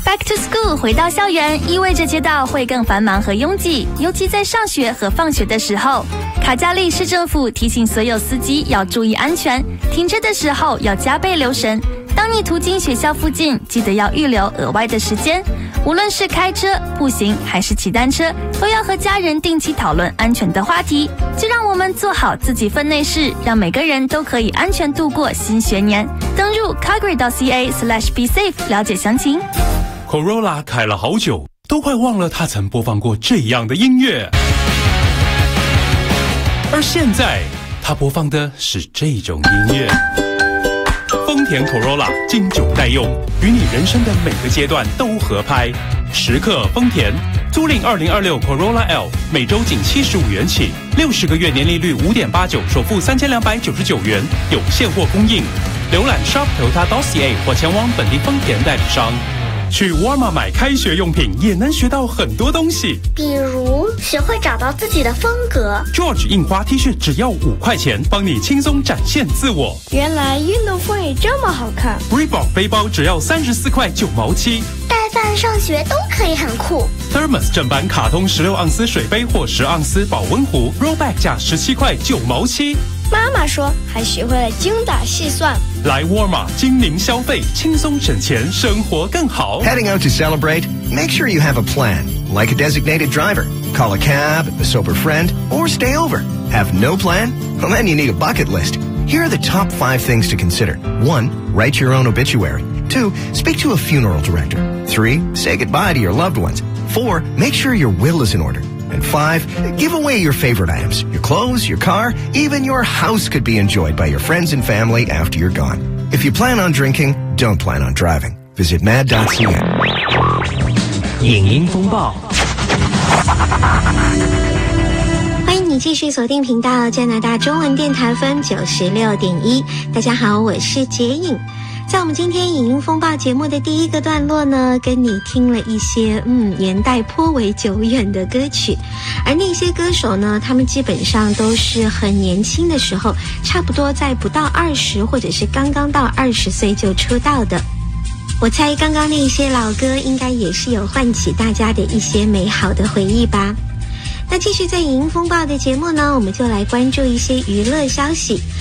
Back to school 回到校园，意味着街道会更繁忙和拥挤，尤其在上学和放学的时候。卡加利市政府提醒所有司机要注意安全，停车的时候要加倍留神。当你途经学校附近，记得要预留额外的时间。无论是开车、步行还是骑单车，都要和家人定期讨论安全的话题。就让我们做好自己分内事，让每个人都可以安全度过新学年。登入 calgary.ca/besafe 了解详情。 Corolla 开了好久，都快忘了他曾播放过这样的音乐。而现在，他播放的是这种音乐。丰田 Corolla 经久耐用，与你人生的每个阶段都合拍。时刻丰田，租赁2026 Corolla L， 每周仅75元起，60个月年利率5.89%，首付3299元，有现货供应。浏览 shop.toyota.ca 或前往本地丰田代理商。去沃尔玛买开学用品也能学到很多东西， 比如学会找到自己的风格。 George 印花 T 恤只要5块钱，帮你轻松展现自我。 原来运动风也这么好看。 Reebok 背包只要34块9毛7， 带饭上学都可以很酷。 Thermos 正版卡通16盎司水杯或10盎司保温壶 Rollback 价17块9毛7。 妈妈说还学会了精打细算。 来沃尔玛精明消费，轻松省钱，生活更好。 Heading out to celebrate? Make sure you have a plan, like a designated driver. Call a cab, a sober friend, or stay over. Have no plan? Well, then you need a bucket list. Here are the top 5 things to consider. 1. Write your own obituary. 2. Speak to a funeral director. 3. Say goodbye to your loved ones. 4. Make sure your will is in order. And 5. Give away your favorite items. Your clothes, your car, even your house could be enjoyed by your friends and family after you're gone. If you plan on drinking, don't plan on driving. Visit mad.ca. 影音风暴， 欢迎你继续锁定频道加拿大中文电台FM 96.1。大家好，我是杰颖。在我们今天影音风暴节目的第一个段落呢，跟你听了一些年代颇为久远的歌曲，而那些歌手呢，他们基本上都是很年轻的时候，差不多在不到20或者是刚刚到20岁就出道的。我猜刚刚那些老歌应该也是有唤起大家的一些美好的回忆吧。那继续在影音风暴的节目呢，我们就来关注一些娱乐消息。